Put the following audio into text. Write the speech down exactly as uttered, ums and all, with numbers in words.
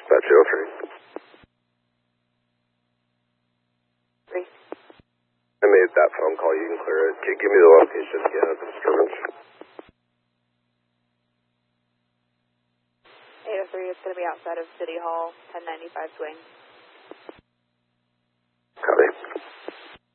Dispatch oh three. Three. I made that phone call. You can clear it. Can you give me the location again of the disturbance? eight oh three is going to be outside of City Hall, ten ninety-five swing.